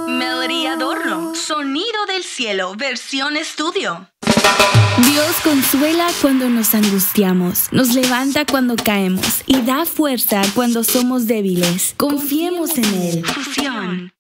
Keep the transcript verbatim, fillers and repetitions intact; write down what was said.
Melody Adorno, Sonido del Cielo, versión estudio. Dios consuela cuando nos angustiamos, nos levanta cuando caemos y da fuerza cuando somos débiles. Confiemos en Él. Fusión.